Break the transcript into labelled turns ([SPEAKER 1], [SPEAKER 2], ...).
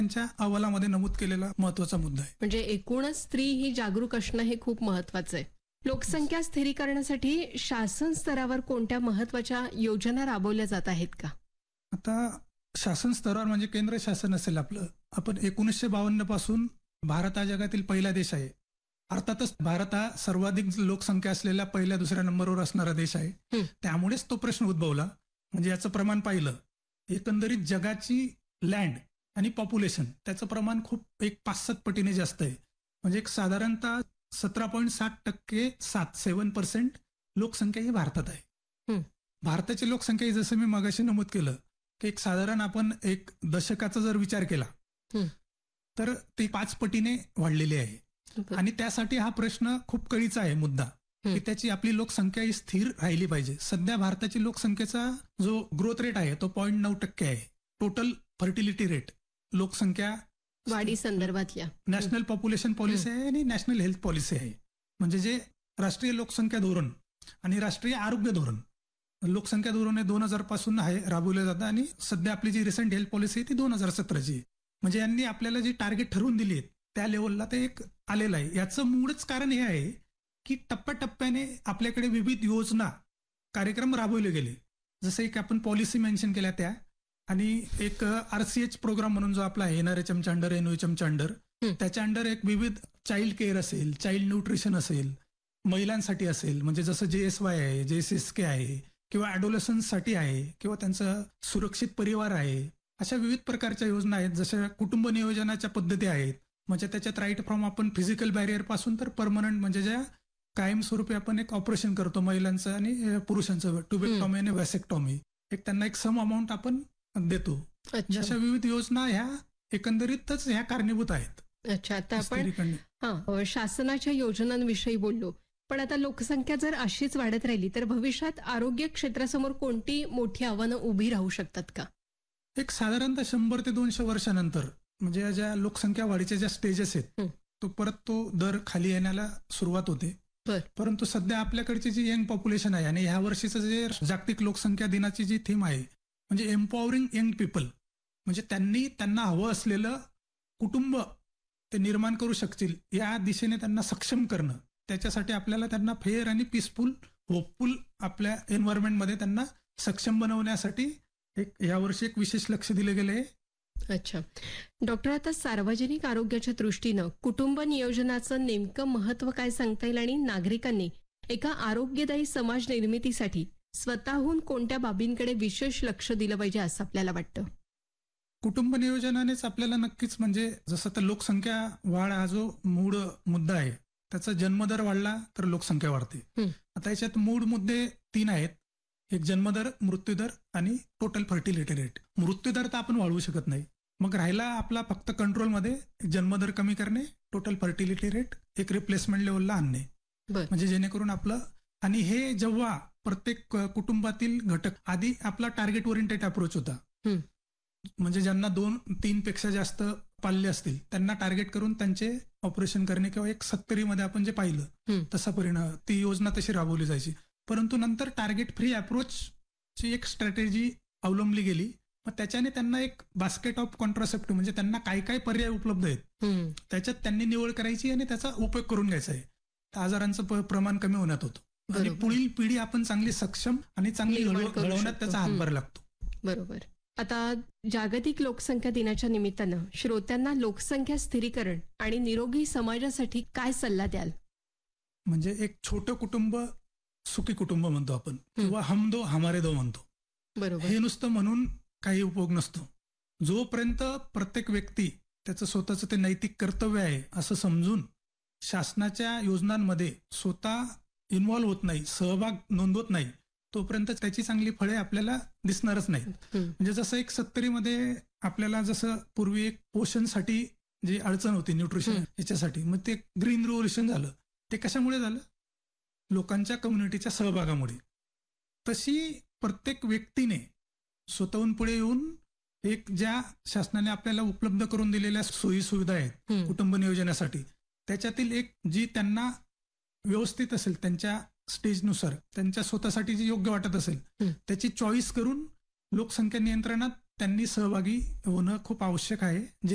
[SPEAKER 1] त्यांच्या अहवालामध्ये नमूद केलेला महत्वाचा मुद्दा आहे.
[SPEAKER 2] म्हणजे एकूणच स्त्री ही जागरूक असणं हे खूप महत्वाचं आहे. लोकसंख्या स्थिरीकरणासाठी शासन स्तरावर कोणत्या महत्वाच्या योजना राबवल्या जात आहेत का?
[SPEAKER 1] आता शासन स्तरावर म्हणजे केंद्र शासन असेल आपलं. आपण 1952 पासून भारत हा जगातील पहिला देश आहे. अर्थातच भारत हा सर्वाधिक लोकसंख्या असलेला पहिल्या दुसऱ्या नंबरवर असणारा देश आहे. त्यामुळेच तो प्रश्न उद्भवला. म्हणजे याचं प्रमाण पाहिलं, एकंदरीत जगाची लँड आणि पॉप्युलेशन त्याचं प्रमाण खूप एक 5-7 पटीने जास्त आहे. म्हणजे एक साधारणतः 17.7% लोकसंख्या ही भारतात आहे. भारताची लोकसंख्या ही जसं मी मगाशी नमूद केलं की एक साधारण आपण एक दशकाचा जर विचार केला तर ती 5 पटीने वाढलेली आहे. आणि त्यासाठी हा प्रश्न खूप कळीचा आहे मुद्दा की त्याची आपली लोकसंख्या ही स्थिर राहिली पाहिजे. सध्या भारताची लोकसंख्येचा जो ग्रोथ रेट आहे तो 0.9% आहे. टोटल फर्टिलिटी रेट लोकसंख्या
[SPEAKER 2] वाढी संदर्भातल्या
[SPEAKER 1] नॅशनल पॉप्युलेशन पॉलिसी आहे आणि नॅशनल हेल्थ पॉलिसी आहे. म्हणजे जे राष्ट्रीय लोकसंख्या धोरण आणि राष्ट्रीय आरोग्य धोरण, लोकसंख्या धोरण हे 2000 पासून आहे राबवलं जातं आणि सध्या आपली जी रिसेंट हेल्थ पॉलिसी आहे ती 2017ची आहे. म्हणजे यांनी आपल्याला जी टार्गेट ठरवून दिली आहेत त्या लेवलला ते एक आलेलं आहे. याचं मूळच कारण हे आहे की टप्प्याटप्प्याने आपल्याकडे विविध योजना कार्यक्रम राबवले गेले. जसं एक आपण पॉलिसी मेन्शन केल्या त्या आणि एक RCH प्रोग्राम म्हणून जो आपला आहे NRHMच्या अंडर, NOHMच्या अंडर, त्याच्या अंडर एक विविध चाइल्ड केअर असेल, चाइल्ड न्यूट्रिशन असेल, महिलांसाठी असेल म्हणजे जसं JSY आहे, JSSK आहे किंवा ॲडोलसन्ससाठी आहे किंवा त्यांचं सुरक्षित परिवार आहे. अशा विविध प्रकारच्या योजना आहेत. जशा कुटुंब नियोजनाच्या पद्धती आहेत. म्हणजे त्याच्यात राईट फ्रॉम आपण फिजिकल बॅरियर पासून तर परमनंट म्हणजे ज्या कायमस्वरूपी आपण एक ऑपरेशन करतो महिलांचं आणि पुरुषांचं, ट्युबेक्टॉमी आणि वॅसेक्टॉमी, एक त्यांना एक सम अमाऊंट आपण देतो. अशा विविध योजना ह्या एकंदरीतच ह्या कारणीभूत आहेत.
[SPEAKER 2] अच्छा, आता आपण शासनाच्या योजनांविषयी बोललो, पण आता लोकसंख्या जर अशीच वाढत राहिली तर भविष्यात आरोग्य क्षेत्रासमोर कोणती मोठी आव्हानं उभी राहू शकतात का?
[SPEAKER 1] एक साधारणतः 100 ते 200 वर्षानंतर म्हणजे ज्या लोकसंख्या वाढीच्या ज्या स्टेजेस आहेत तो परत तो दर खाली येण्याला सुरुवात होते. परंतु सध्या आपल्याकडची जी यंग पॉप्युलेशन आहे आणि ह्या वर्षीचं जे जागतिक लोकसंख्या दिनाची जी थीम आहे म्हणजे एम्पॉवरिंग यंग पीपल, म्हणजे त्यांना हवं असलेलं कुटुंब ते निर्माण करू शकतील या दिशेने त्यांना सक्षम करणं, त्याच्यासाठी आपल्याला त्यांना फेअर आणि पीसफुल होपफुल आपल्या एन्व्हायरमेंटमध्ये त्यांना सक्षम बनवण्यासाठी यावर्षी एक विशेष लक्ष दिले गेले आहे.
[SPEAKER 2] अच्छा डॉक्टर, आता सार्वजनिक आरोग्याच्या दृष्टीनं कुटुंब नियोजनाचं नेमकं महत्व काय सांगता येईल आणि नागरिकांनी एका आरोग्यदायी समाज निर्मितीसाठी स्वतःहून कोणत्या बाबींकडे विशेष लक्ष दिलं पाहिजे असं आपल्याला वाटतं?
[SPEAKER 1] कुटुंब नियोजनानेच आपल्याला नक्कीच म्हणजे जसं तर लोकसंख्या वाढ हा जो मूळ मुद्दा आहे त्याचा जन्मदर वाढला तर लोकसंख्या वाढते. आता याच्यात मूळ मुद्दे 3 आहेत. एक जन्मदर, मृत्यूदर आणि टोटल फर्टिलिटी रेट. मृत्यूदर तर आपण वाढवू शकत नाही, मग राहिला आपला फक्त कंट्रोलमध्ये जन्मदर कमी करणे, टोटल फर्टिलिटी रेट एक रिप्लेसमेंट लेवलला आणणे, म्हणजे जेणेकरून आपलं. आणि हे जेव्हा प्रत्येक कुटुंबातील घटक आधी आपला टार्गेट ओरिएंटेड अप्रोच होता, म्हणजे ज्यांना 2-3 पेक्षा जास्त पाल्ले असतील त्यांना टार्गेट करून त्यांचे ऑपरेशन करणे किंवा एक 70 मध्ये आपण जे पाहिलं तसा परिणाम ती योजना तशी राबवली जायची. परंतु नंतर टार्गेट फ्री अप्रोचची एक स्ट्रॅटेजी अवलंबली गेली. मग त्याच्याने त्यांना एक बास्केट ऑफ कॉन्ट्रासेप्टिव्ह म्हणजे त्यांना काय काय पर्याय उपलब्ध आहेत त्याच्यात त्यांनी निवड करायची आणि त्याचा उपयोग करून घ्यायचा आहे. आजारांचं प्रमाण कमी होण्यात होतं आणि पुढील पिढी आपण चांगली सक्षम आणि चांगली घडवण्यात त्याचा हातभार लागतो.
[SPEAKER 2] बरोबर. आता जागतिक लोकसंख्या दिनाच्या निमित्तानं श्रोत्यांना लोकसंख्या स्थिरीकरण आणि निरोगी समाजासाठी काय सल्ला द्याल?
[SPEAKER 1] म्हणजे एक छोटं कुटुंब सुखी कुटुंब म्हणतो आपण किंवा हम दो हमारे दो म्हणतो.
[SPEAKER 2] बरोबर.
[SPEAKER 1] हे नुसतं म्हणून काही उपयोग नसतो. जोपर्यंत प्रत्येक व्यक्ती त्याचं स्वतःचं ते नैतिक कर्तव्य आहे असं समजून शासनाच्या योजनांमध्ये स्वतः इन्व्हॉल्व्ह होत नाही, सहभाग नोंदवत नाही, तोपर्यंत त्याची चांगली फळे आपल्याला दिसणारच नाही. म्हणजे जसं एक 70 मध्ये आपल्याला जसं पूर्वी एक पोषणसाठी जी अडचण होती न्यूट्रिशन याच्यासाठी, मग ते ग्रीन रिव्होल्युशन झालं. ते कशामुळे झालं? लोकांच्या कम्युनिटीच्या सहभागामुळे. तशी प्रत्येक व्यक्तीने स्वतःहून पुढे येऊन एक ज्या शासनाने आपल्याला उपलब्ध करून दिलेल्या सोयी सुविधा आहेत कुटुंब नियोजनासाठी त्याच्यातील एक जी त्यांना व्यवस्थित असेल त्यांच्या स्टेजनुसार त्यांच्या स्वतःसाठी जी योग्य वाटत असेल त्याची चॉईस करून लोकसंख्या नियंत्रणात त्यांनी सहभागी होणं खूप आवश्यक आहे.